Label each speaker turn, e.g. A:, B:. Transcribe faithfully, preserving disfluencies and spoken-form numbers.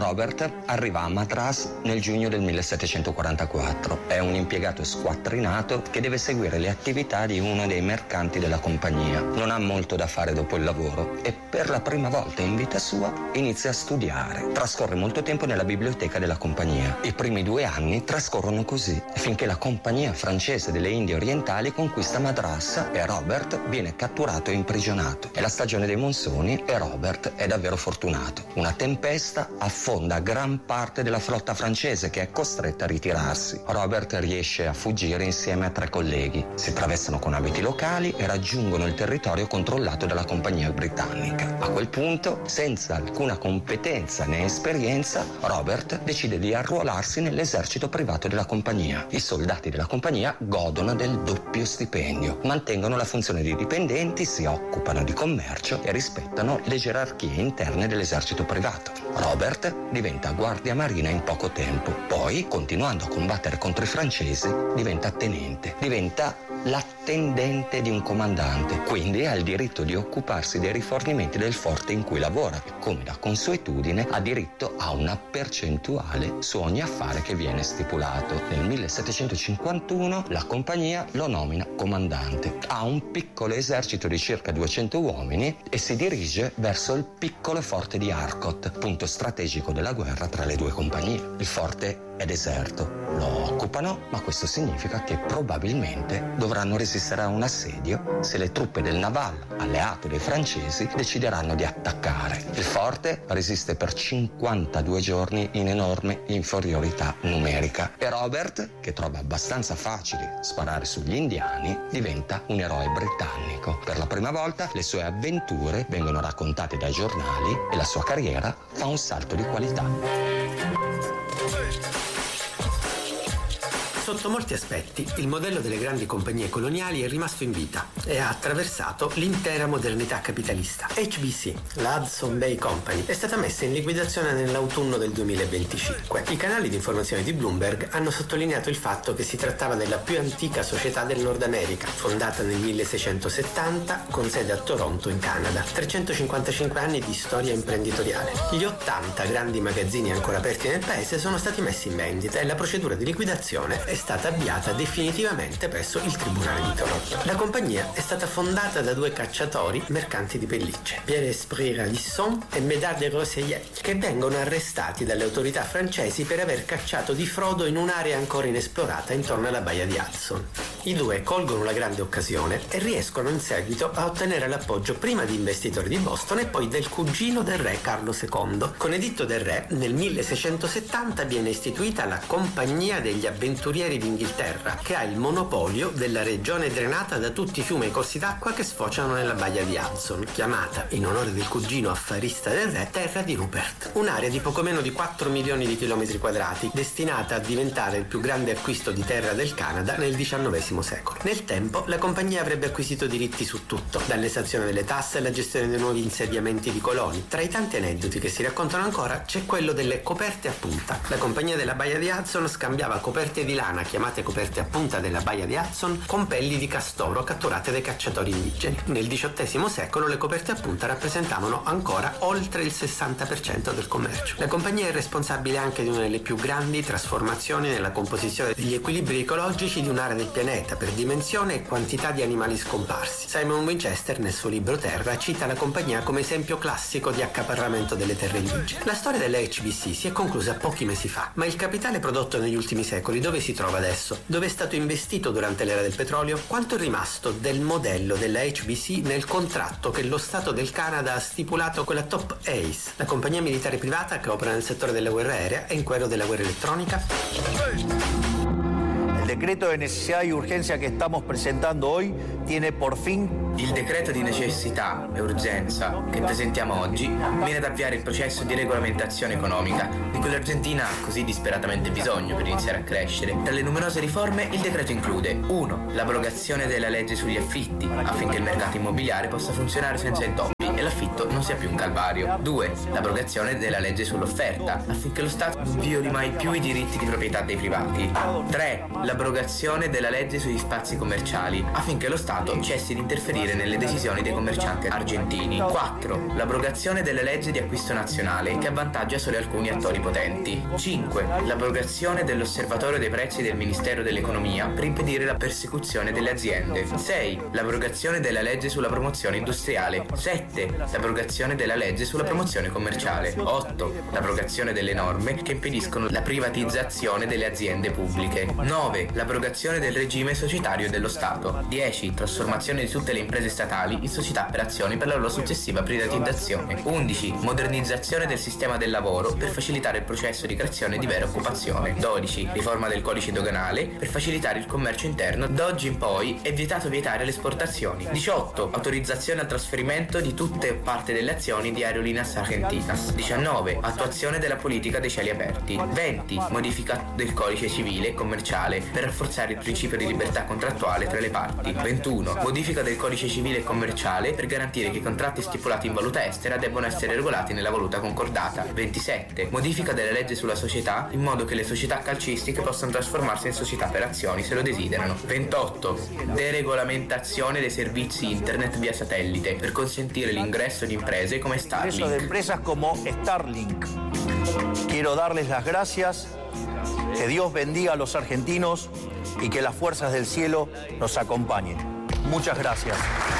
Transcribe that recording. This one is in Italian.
A: Robert arriva a Madras nel giugno del millesettecentoquarantaquattro. È un impiegato squattrinato che deve seguire le attività di uno dei mercanti della compagnia. Non ha molto da fare dopo il lavoro e per la prima volta in vita sua inizia a studiare. Trascorre molto tempo nella biblioteca della compagnia. I primi due anni trascorrono così, finché la compagnia francese delle Indie Orientali conquista Madras e Robert viene catturato e imprigionato. È la stagione dei monsoni e Robert è davvero fortunato. Una tempesta affonda gran parte della flotta francese che è costretta a ritirarsi. Robert riesce a fuggire insieme a tre colleghi. Si travestano con abiti locali e raggiungono il territorio controllato dalla compagnia britannica. A quel punto, senza alcuna competenza né esperienza, Robert decide di arruolarsi nell'esercito privato della compagnia. I soldati della compagnia godono del doppio stipendio, mantengono la funzione di dipendenti, si occupano di commercio e rispettano le gerarchie interne dell'esercito privato. Robert diventa guardia marina in poco tempo, poi, continuando a combattere contro i francesi, diventa tenente, diventa l'attendente di un comandante, quindi ha il diritto di occuparsi dei rifornimenti del forte in cui lavora e, come da consuetudine, ha diritto a una percentuale su ogni affare che viene stipulato. Nel millesettecentocinquantuno la compagnia lo nomina comandante. Ha un piccolo esercito di circa duecento uomini e si dirige verso il piccolo forte di Arcot, punto strategico della guerra tra le due compagnie. Il forte è deserto, lo occupano, ma questo significa che probabilmente dovranno resistere a un assedio se le truppe del Naval, alleato dei francesi, decideranno di attaccare. Il forte resiste per cinquantadue giorni in enorme inferiorità numerica e Robert, che trova abbastanza facile sparare sugli indiani, diventa un eroe britannico. Per la prima volta le sue avventure vengono raccontate dai giornali e la sua carriera fa un salto di qualità.
B: Sotto molti aspetti, il modello delle grandi compagnie coloniali è rimasto in vita e ha attraversato l'intera modernità capitalista. H B C, la Hudson Bay Company, è stata messa in liquidazione nell'autunno del duemilaventicinque. I canali di informazione di Bloomberg hanno sottolineato il fatto che si trattava della più antica società del Nord America, fondata nel milleseicentosettanta con sede a Toronto, in Canada. trecentocinquantacinque anni di storia imprenditoriale. Gli ottanta grandi magazzini ancora aperti nel paese sono stati messi in vendita e la procedura di liquidazione è stata avviata definitivamente presso il Tribunale di Toronto. La compagnia è stata fondata da due cacciatori mercanti di pellicce, Pierre-Esprit Radisson e Médard de Roseillet, che vengono arrestati dalle autorità francesi per aver cacciato di frodo in un'area ancora inesplorata intorno alla baia di Hudson. I due colgono la grande occasione e riescono in seguito a ottenere l'appoggio prima di investitori di Boston e poi del cugino del re Carlo secondo. Con editto del re, nel milleseicentosettanta viene istituita la Compagnia degli Avventurieri d'Inghilterra, che ha il monopolio della regione drenata da tutti i fiumi e corsi d'acqua che sfociano nella baia di Hudson, chiamata, in onore del cugino affarista del re, Terra di Rupert. Un'area di poco meno di quattro milioni di chilometri quadrati, destinata a diventare il più grande acquisto di terra del Canada nel diciannovesimo secolo. Nel tempo, la compagnia avrebbe acquisito diritti su tutto, dall'esazione delle tasse alla gestione dei nuovi insediamenti di coloni. Tra i tanti aneddoti che si raccontano ancora, c'è quello delle coperte a punta. La compagnia della baia di Hudson scambiava coperte di lana, chiamate coperte a punta della baia di Hudson, con pelli di castoro catturate dai cacciatori indigeni. Nel diciottesimo secolo le coperte a punta rappresentavano ancora oltre il sessanta per cento del commercio. La compagnia è responsabile anche di una delle più grandi trasformazioni nella composizione degli equilibri ecologici di un'area del pianeta per dimensione e quantità di animali scomparsi. Simon Winchester, nel suo libro Terra, cita la compagnia come esempio classico di accaparramento delle terre indigene. La storia della H B C si è conclusa pochi mesi fa, ma il capitale prodotto negli ultimi secoli dove si trova adesso? Dove è stato investito durante l'era del petrolio? Quanto è rimasto del modello della H B C nel contratto che lo Stato del Canada ha stipulato con la Top Ace, la compagnia militare privata che opera nel settore della guerra aerea e in quello della guerra elettronica?
C: El decreto de necesidad y urgencia que estamos presentando hoy tiene por fin.
D: Il decreto di necessità e urgenza che presentiamo oggi mira ad avviare il processo di regolamentazione economica di cui l'Argentina ha così disperatamente bisogno per iniziare a crescere. Tra le numerose riforme il decreto include uno. L'abrogazione della legge sugli affitti affinché il mercato immobiliare possa funzionare senza intoppi e dell'affitto non sia più un calvario. due. L'abrogazione della legge sull'offerta, affinché lo Stato non violi mai più i diritti di proprietà dei privati. tre. L'abrogazione della legge sugli spazi commerciali, affinché lo Stato cessi di interferire nelle decisioni dei commercianti argentini. quattro. L'abrogazione della legge di acquisto nazionale, che avvantaggia solo alcuni attori potenti. cinque. L'abrogazione dell'osservatorio dei prezzi del Ministero dell'Economia per impedire la persecuzione delle aziende. sei. L'abrogazione della legge sulla promozione industriale. sette. L'abrogazione della legge sulla promozione commerciale. otto. L'abrogazione delle norme che impediscono la privatizzazione delle aziende pubbliche. nove. L'abrogazione del regime societario dello Stato. dieci. Trasformazione di tutte le imprese statali in società per azioni per la loro successiva privatizzazione. undici. Modernizzazione del sistema del lavoro per facilitare il processo di creazione di vera occupazione. dodici. Riforma del codice doganale per facilitare il commercio interno. D'oggi in poi è vietato vietare le esportazioni. diciotto. Autorizzazione al trasferimento di tutte o parte delle azioni di Aerolíneas Argentinas. diciannove. Attuazione della politica dei cieli aperti. venti. Modifica del codice civile e commerciale per rafforzare il principio di libertà contrattuale tra le parti. ventuno. Modifica del codice civile e commerciale per garantire che i contratti stipulati in valuta estera debbano essere regolati nella valuta concordata. ventisette. Modifica della legge sulla società in modo che le società calcistiche possano trasformarsi in società per azioni se lo desiderano. ventotto. Deregolamentazione dei servizi internet via satellite per consentire l'ingresso di imprese come Starlink.
C: De empresas como Starlink. Quiero darles las gracias, que Dios bendiga a los argentinos y que las fuerzas del cielo nos acompañen. Muchas gracias.